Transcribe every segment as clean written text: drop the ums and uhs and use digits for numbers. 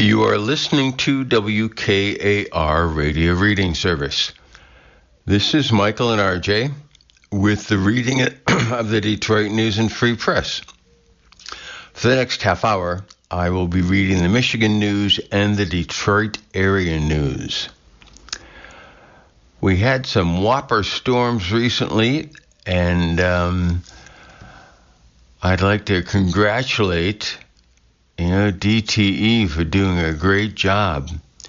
You are listening to WKAR Radio Reading Service. This is Michael and RJ with the reading of the Detroit News and Free Press. For the next half hour, I will be reading the Michigan News and the Detroit area news. We had some whopper storms recently, and I'd like to congratulate DTE for doing a great job.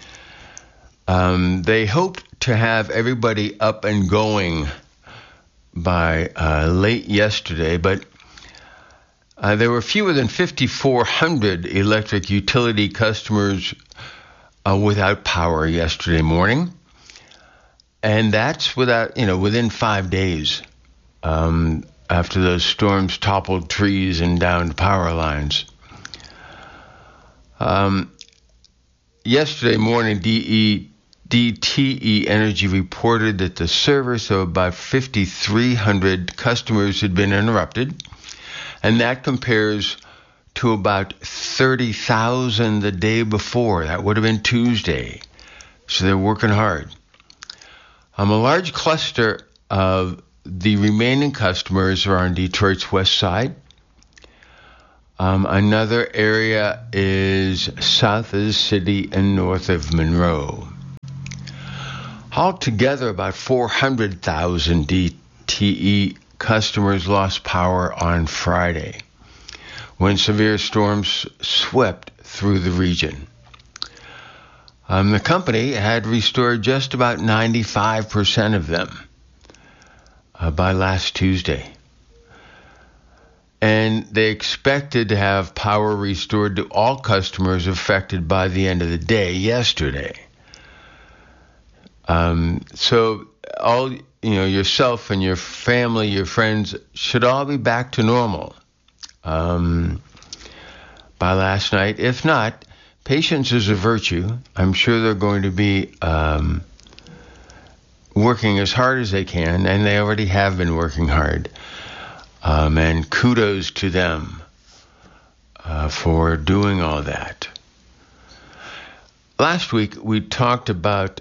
They hoped to have everybody up and going by late yesterday, but there were fewer than 5,400 electric utility customers without power yesterday morning. And that's within 5 days after those storms toppled trees and downed power lines. Yesterday morning, DTE Energy reported that the service of about 5,300 customers had been interrupted, and that compares to about 30,000 the day before. That would have been Tuesday. So they're working hard. A large cluster of the remaining customers are on Detroit's west side. Another area is south of the city and north of Monroe. Altogether, about 400,000 DTE customers lost power on Friday when severe storms swept through the region. The company had restored just about 95% of them by last Tuesday. And they expected to have power restored to all customers affected by the end of the day yesterday. So all, yourself and your family, your friends should all be back to normal by last night. If not, patience is a virtue. I'm sure they're going to be working as hard as they can, and they already have been working hard. And kudos to them for doing all that. Last week, we talked about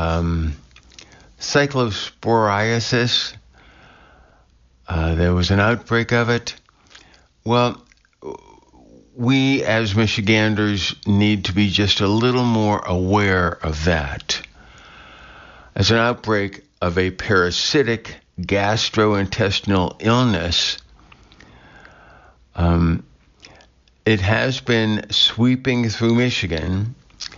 cyclosporiasis. There was an outbreak of it. Well, we as Michiganders need to be just a little more aware of that. As an outbreak of a parasitic gastrointestinal illness, it has been sweeping through Michigan,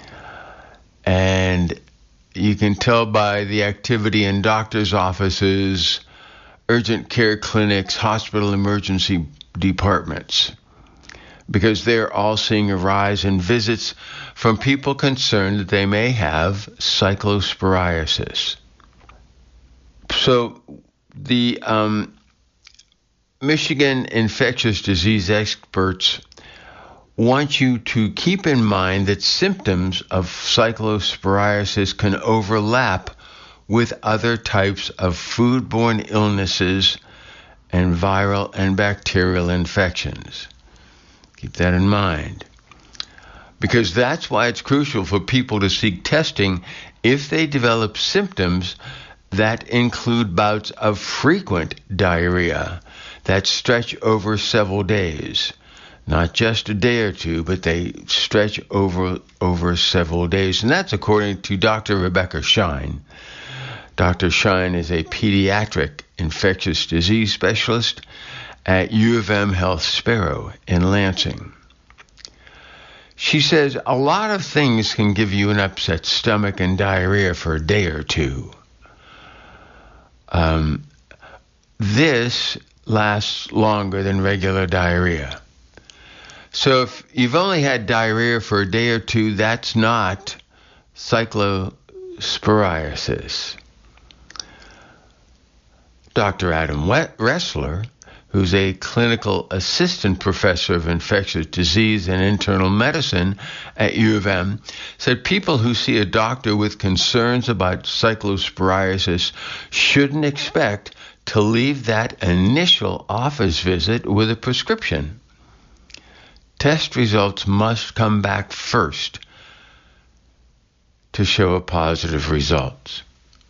and you can tell by the activity in doctors' offices, urgent care clinics, hospital emergency departments, because they're all seeing a rise in visits from people concerned that they may have cyclosporiasis. So the Michigan infectious disease experts want you to keep in mind that symptoms of cyclosporiasis can overlap with other types of foodborne illnesses and viral and bacterial infections. Keep that in mind, because that's why it's crucial for people to seek testing if they develop symptoms that include bouts of frequent diarrhea that stretch over several days. Not just a day or two, but they stretch over several days. And that's according to Dr. Rebecca Shine. Dr. Shine is a pediatric infectious disease specialist at U of M Health Sparrow in Lansing. She says a lot of things can give you an upset stomach and diarrhea for a day or two. This lasts longer than regular diarrhea. So if you've only had diarrhea for a day or two, that's not cyclosporiasis. Dr. Adam Ressler, who's a clinical assistant professor of infectious disease and internal medicine at U of M, said people who see a doctor with concerns about cyclosporiasis shouldn't expect to leave that initial office visit with a prescription. Test results must come back first to show a positive results.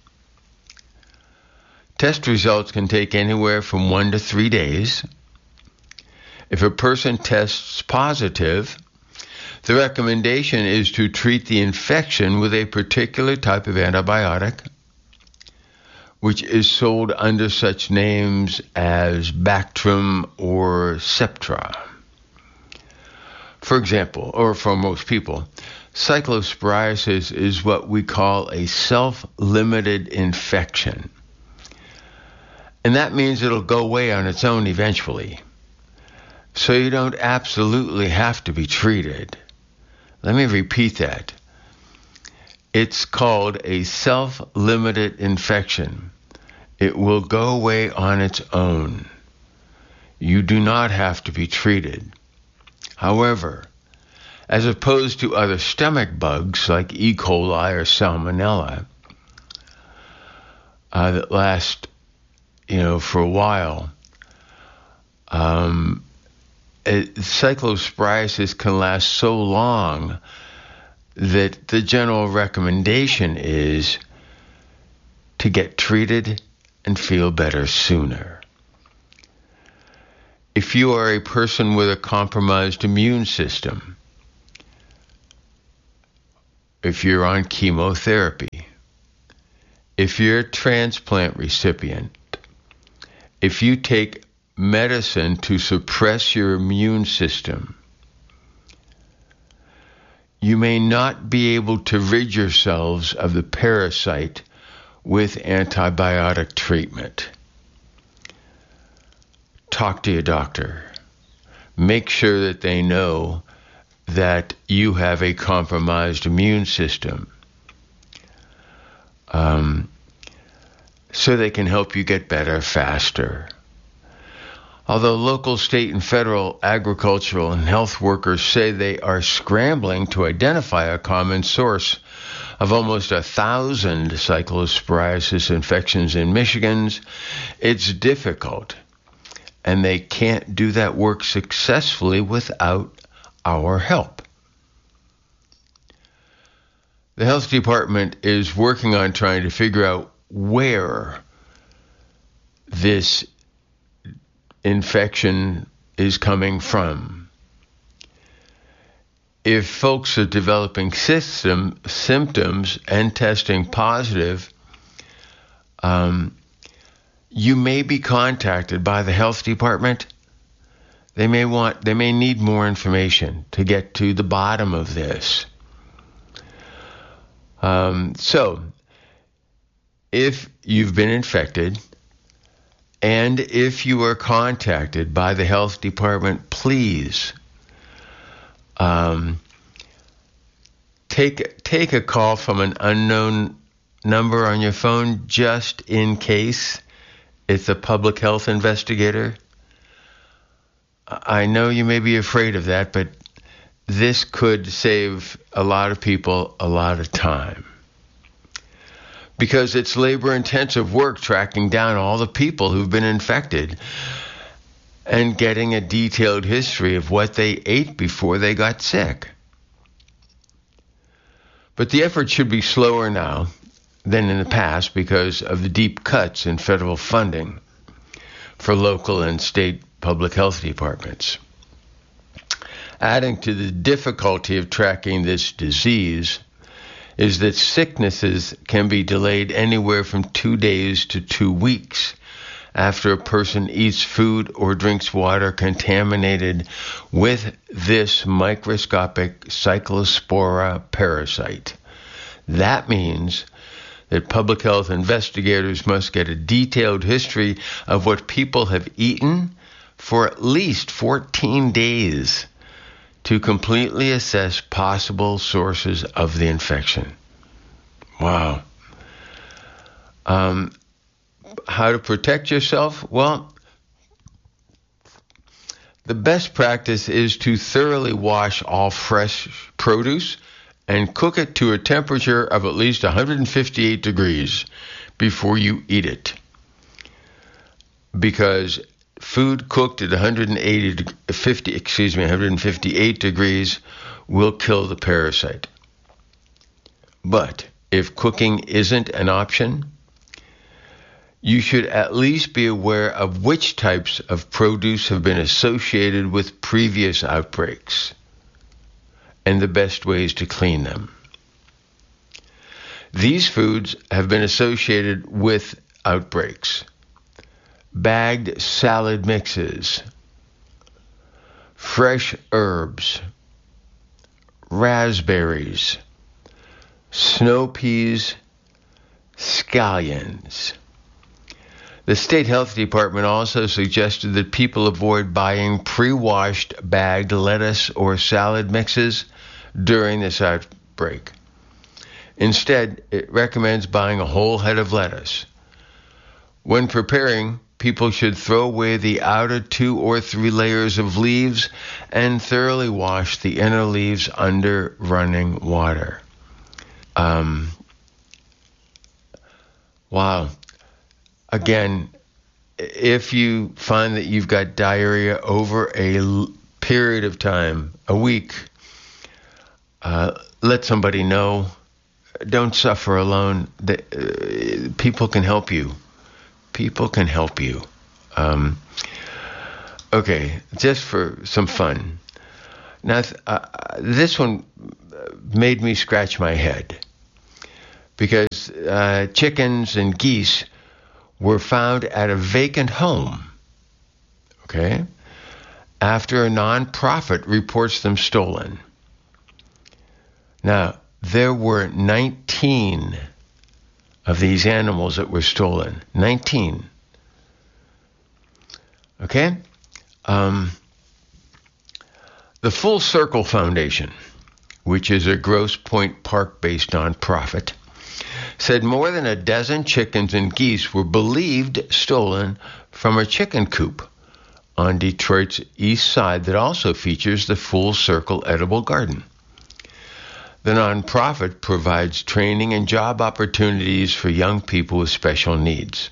Test results can take anywhere from 1 to 3 days. If a person tests positive, the recommendation is to treat the infection with a particular type of antibiotic, which is sold under such names as Bactrim or Septra. For example, or for most people, cyclosporiasis is what we call a self-limited infection. And that means it'll go away on its own eventually. So you don't absolutely have to be treated. Let me repeat that. It's called a self-limited infection. It will go away on its own. You do not have to be treated. However, as opposed to other stomach bugs like E. coli or Salmonella that last, for a while, cyclosporiasis can last so long that the general recommendation is to get treated and feel better sooner. If you are a person with a compromised immune system, if you're on chemotherapy, if you're a transplant recipient, if you take medicine to suppress your immune system, you may not be able to rid yourselves of the parasite with antibiotic treatment. Talk to your doctor. Make sure that they know that you have a compromised immune system, so they can help you get better faster. Although local, state, and federal agricultural and health workers say they are scrambling to identify a common source of almost 1,000 cyclosporiasis infections in Michigan, it's difficult, and they can't do that work successfully without our help. The health department is working on trying to figure out where this infection is coming from. If folks are developing symptoms and testing positive, you may be contacted by the health department. They may need more information to get to the bottom of this. So, if you've been infected, and if you are contacted by the health department, please take a call from an unknown number on your phone just in case it's a public health investigator. I know you may be afraid of that, but this could save a lot of people a lot of time. Because it's labor-intensive work tracking down all the people who've been infected and getting a detailed history of what they ate before they got sick. But the effort should be slower now than in the past because of the deep cuts in federal funding for local and state public health departments. Adding to the difficulty of tracking this disease is that sicknesses can be delayed anywhere from 2 days to 2 weeks after a person eats food or drinks water contaminated with this microscopic cyclospora parasite. That means that public health investigators must get a detailed history of what people have eaten for at least 14 days to completely assess possible sources of the infection. Wow. How to protect yourself? Well, the best practice is to thoroughly wash all fresh produce and cook it to a temperature of at least 158 degrees before you eat it. Because food cooked at 158 degrees will kill the parasite. But if cooking isn't an option, you should at least be aware of which types of produce have been associated with previous outbreaks and the best ways to clean them. These foods have been associated with outbreaks: bagged salad mixes, fresh herbs, raspberries, snow peas, scallions. The State Health Department also suggested that people avoid buying pre-washed bagged lettuce or salad mixes during this outbreak. Instead, it recommends buying a whole head of lettuce. When preparing, people should throw away the outer 2 or 3 layers of leaves and thoroughly wash the inner leaves under running water. Wow. Again, if you find that you've got diarrhea over a period of time, a week, let somebody know. Don't suffer alone. People can help you. People can help you. Okay, just for some fun. Now, this one made me scratch my head because chickens and geese were found at a vacant home, okay, after a nonprofit reports them stolen. Now, there were 19 of these animals that were stolen. 19. Okay? The Full Circle Foundation, which is a Grosse Pointe Park-based nonprofit, said more than a dozen chickens and geese were believed stolen from a chicken coop on Detroit's east side that also features the Full Circle Edible Garden. The nonprofit provides training and job opportunities for young people with special needs.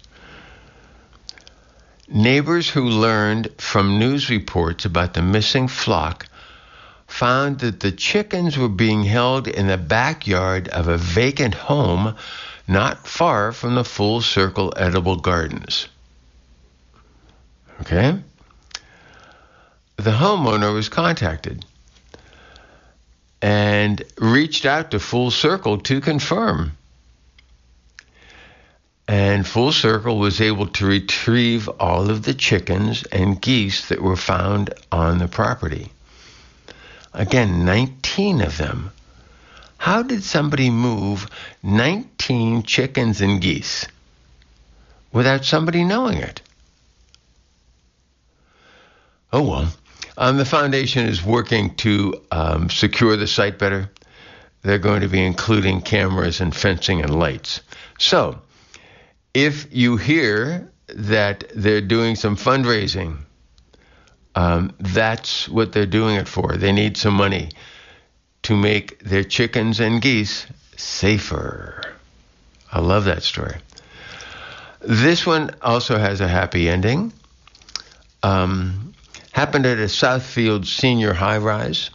Neighbors who learned from news reports about the missing flock found that the chickens were being held in the backyard of a vacant home not far from the Full Circle Edible Gardens. Okay? The homeowner was contacted and reached out to Full Circle to confirm. And Full Circle was able to retrieve all of the chickens and geese that were found on the property. Again, 19 of them. How did somebody move 19 chickens and geese without somebody knowing it? Oh well. The foundation is working to secure the site better. They're going to be including cameras and fencing and lights. So, if you hear that they're doing some fundraising, that's what they're doing it for. They need some money to make their chickens and geese safer. I love that story. This one also has a happy ending. Happened at a Southfield senior high-rise.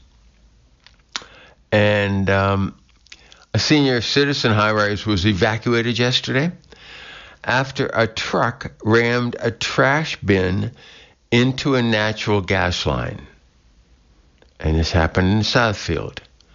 And a senior citizen high-rise was evacuated yesterday after a truck rammed a trash bin into a natural gas line. And this happened in Southfield.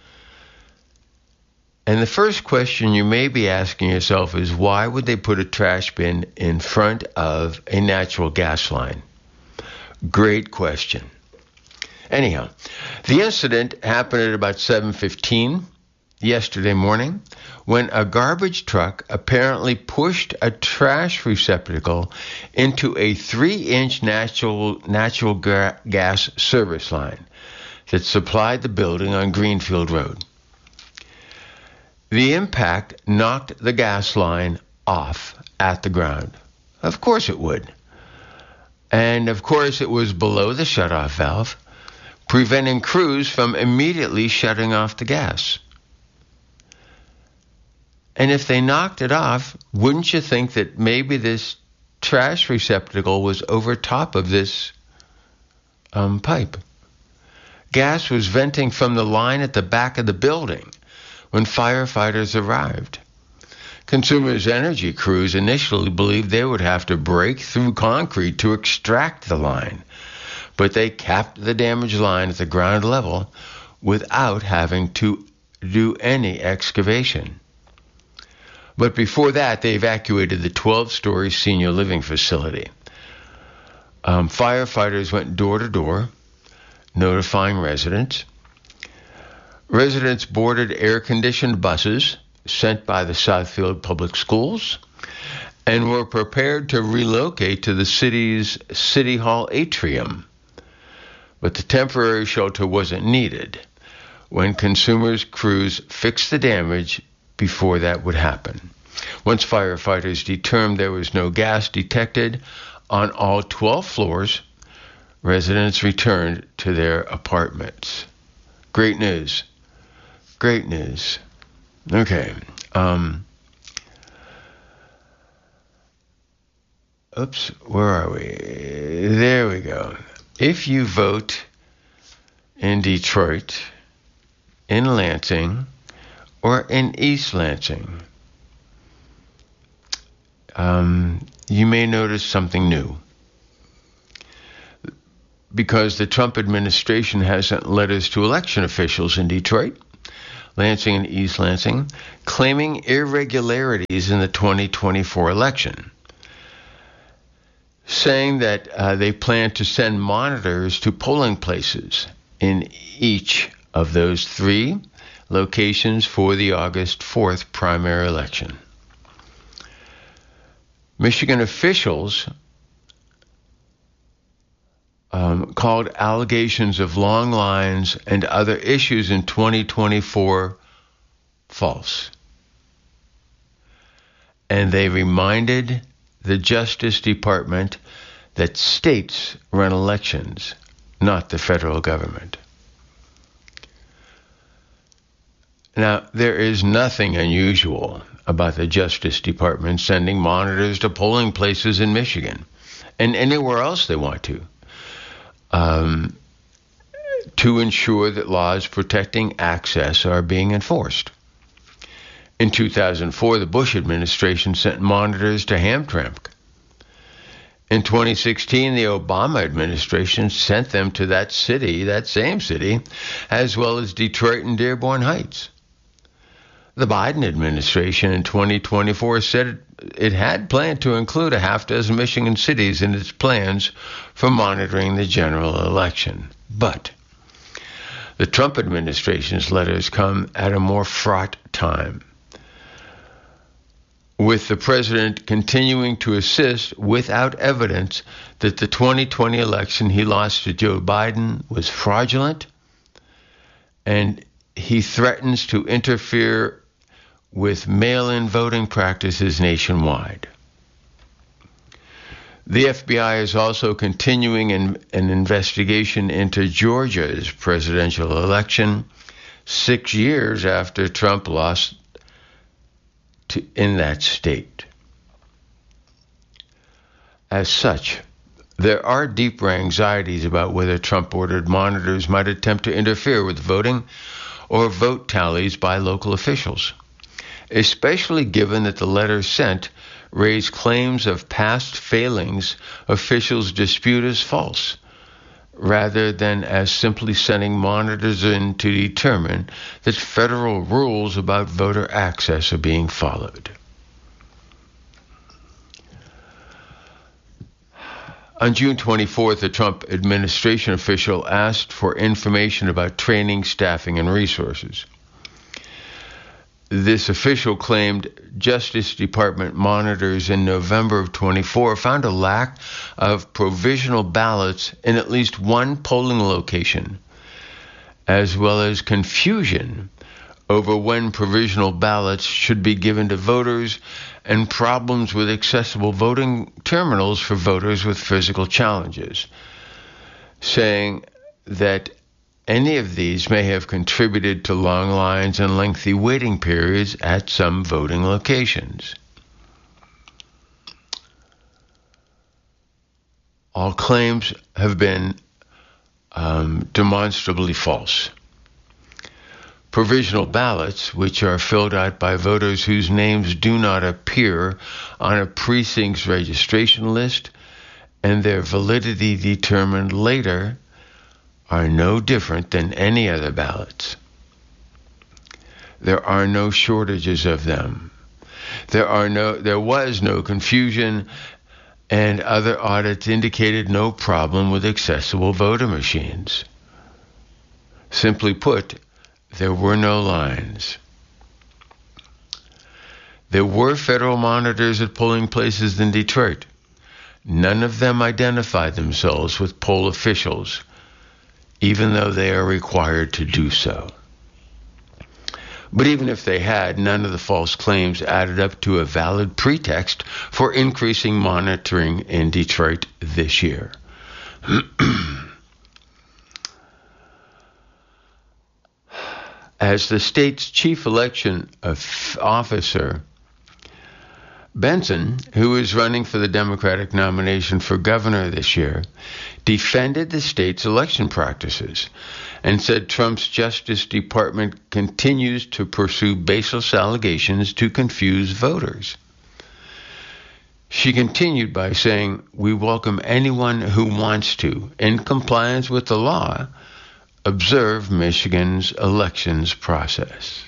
And the first question you may be asking yourself is, why would they put a trash bin in front of a natural gas line? Great question. Anyhow, the incident happened at about 7:15 yesterday morning when a garbage truck apparently pushed a trash receptacle into a 3-inch natural gas service line that supplied the building on Greenfield Road. The impact knocked the gas line off at the ground. Of course it would. And of course it was below the shutoff valve, preventing crews from immediately shutting off the gas. And if they knocked it off, wouldn't you think that maybe this trash receptacle was over top of this pipe? Gas was venting from the line at the back of the building when firefighters arrived. Consumers Energy crews initially believed they would have to break through concrete to extract the line, but they capped the damaged line at the ground level without having to do any excavation. But before that, they evacuated the 12-story senior living facility. Firefighters went door to door, notifying residents. Residents boarded air-conditioned buses sent by the Southfield Public Schools and were prepared to relocate to the city's City Hall atrium. But the temporary shelter wasn't needed when consumers crews fixed the damage before that would happen. Once firefighters determined there was no gas detected on all 12 floors, residents returned to their apartments. Great news. Great news. Okay. Where are we? There we go. If you vote in Detroit, in Lansing, or in East Lansing, you may notice something new. Because the Trump administration has sent letters to election officials in Detroit, Lansing, and East Lansing, claiming irregularities in the 2024 election, saying that they plan to send monitors to polling places in each of those 3 locations for the August 4th primary election. Michigan officials called allegations of long lines and other issues in 2024 false. And they reminded the Justice Department that states run elections, not the federal government. Now, there is nothing unusual about the Justice Department sending monitors to polling places in Michigan and anywhere else they want to ensure that laws protecting access are being enforced. In 2004, the Bush administration sent monitors to Hamtramck. In 2016, the Obama administration sent them to that same city, as well as Detroit and Dearborn Heights. The Biden administration in 2024 said it had planned to include a half dozen Michigan cities in its plans for monitoring the general election. But the Trump administration's letters come at a more fraught time, with the president continuing to insist without evidence that the 2020 election he lost to Joe Biden was fraudulent, and he threatens to interfere with mail-in voting practices nationwide. The FBI is also continuing an investigation into Georgia's presidential election 6 years after Trump lost in that state. As such, there are deeper anxieties about whether Trump-ordered monitors might attempt to interfere with voting or vote tallies by local officials, especially given that the letters sent raise claims of past failings officials dispute as false, rather than as simply sending monitors in to determine that federal rules about voter access are being followed. On June 24th, a Trump administration official asked for information about training, staffing, and resources. This official claimed Justice Department monitors in November of 24 found a lack of provisional ballots in at least one polling location, as well as confusion over when provisional ballots should be given to voters and problems with accessible voting terminals for voters with physical challenges, saying that any of these may have contributed to long lines and lengthy waiting periods at some voting locations. All claims have been demonstrably false. Provisional ballots, which are filled out by voters whose names do not appear on a precinct's registration list and their validity determined later, are no different than any other ballots. There are no shortages of them. There was no confusion, and other audits indicated no problem with accessible voter machines. Simply put, there were no lines. There were federal monitors at polling places in Detroit. None of them identified themselves with poll officials, even though they are required to do so. But even if they had, none of the false claims added up to a valid pretext for increasing monitoring in Detroit this year. As the state's chief election officer, Benson, who is running for the Democratic nomination for governor this year, defended the state's election practices and said Trump's Justice Department continues to pursue baseless allegations to confuse voters. She continued by saying, "We welcome anyone who wants to, in compliance with the law, observe Michigan's elections process."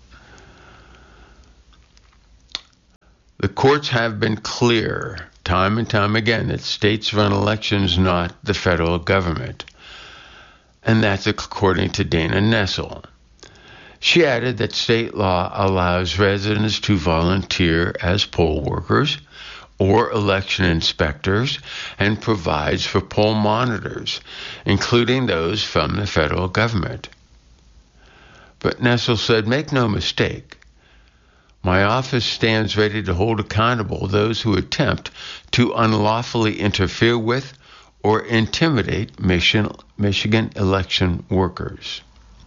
The courts have been clear, time and time again, that states run elections, not the federal government. And that's according to Dana Nessel. She added that state law allows residents to volunteer as poll workers or election inspectors and provides for poll monitors, including those from the federal government. But Nessel said, "Make no mistake. My office stands ready to hold accountable those who attempt to unlawfully interfere with or intimidate Michigan election workers."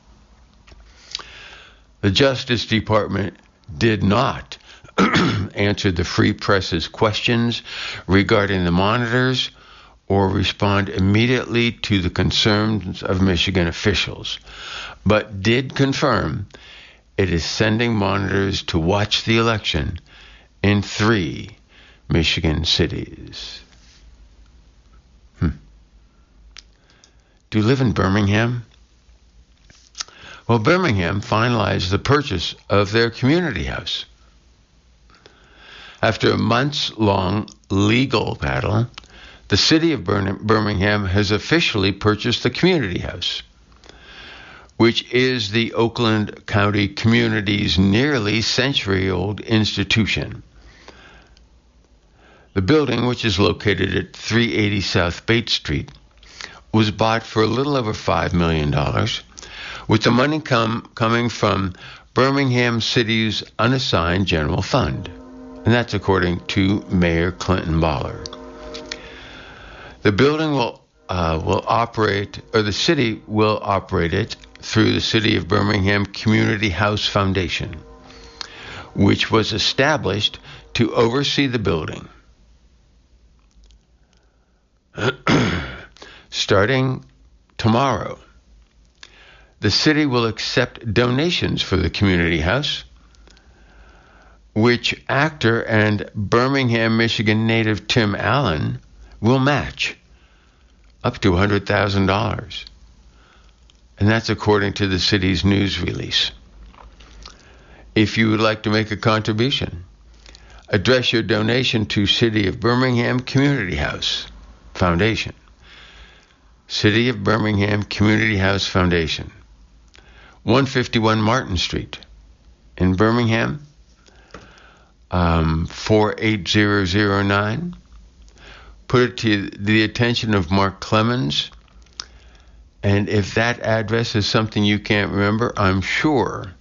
The Justice Department did not answer the Free Press's questions regarding the monitors or respond immediately to the concerns of Michigan officials, but did confirm it is sending monitors to watch the election in 3 Michigan cities. Do you live in Birmingham? Well, Birmingham finalized the purchase of their community house. After a months-long legal battle, the city of Birmingham has officially purchased the community house, which is the Oakland County community's nearly century-old institution. The building, which is located at 380 South Bates Street, was bought for a little over $5 million, with the money coming from Birmingham City's unassigned general fund. And that's according to Mayor Clinton Baller. The building will operate, or the city will operate it through the City of Birmingham Community House Foundation, which was established to oversee the building. Starting tomorrow, the city will accept donations for the community house, which actor and Birmingham, Michigan native Tim Allen will match up to $100,000. And that's according to the city's news release. If you would like to make a contribution, address your donation to City of Birmingham Community House Foundation. City of Birmingham Community House Foundation, 151 Martin Street in Birmingham, 48009. Put it to the attention of Mark Clemens. And if that address is something you can't remember, I'm sure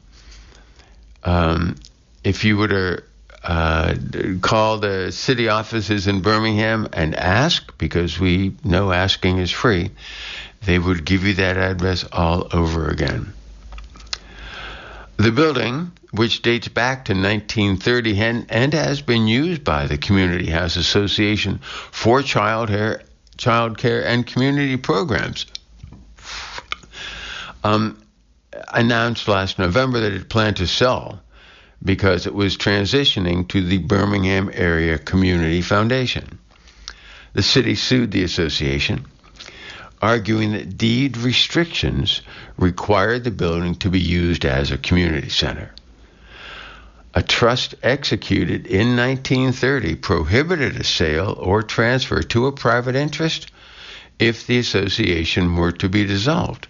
if you were to call the city offices in Birmingham and ask, because we know asking is free, they would give you that address all over again. The building, which dates back to 1930 and has been used by the Community House Association for child care and community programs, announced last November that it planned to sell because it was transitioning to the Birmingham Area Community Foundation. The city sued the association, arguing that deed restrictions required the building to be used as a community center. A trust executed in 1930 prohibited a sale or transfer to a private interest if the association were to be dissolved.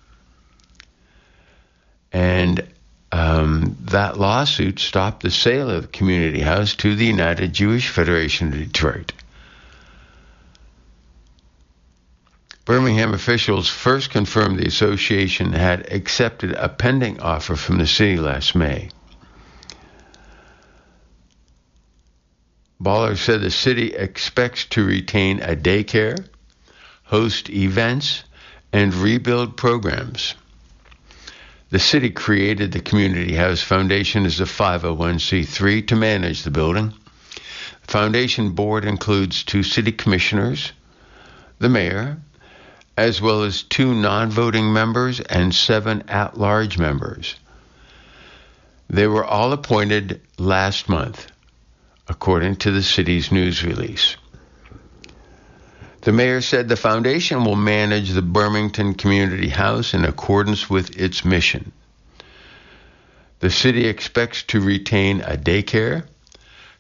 And that lawsuit stopped the sale of the community house to the United Jewish Federation of Detroit. Birmingham officials first confirmed the association had accepted a pending offer from the city last May. Baller said the city expects to retain a daycare, host events, and rebuild programs. The city created the Community House Foundation as a 501c3 to manage the building. The foundation board includes 2 city commissioners, the mayor, as well as 2 non-voting members and 7 at-large members. They were all appointed last month, according to the city's news release. The mayor said the foundation will manage the Birmingham Community House in accordance with its mission. The city expects to retain a daycare,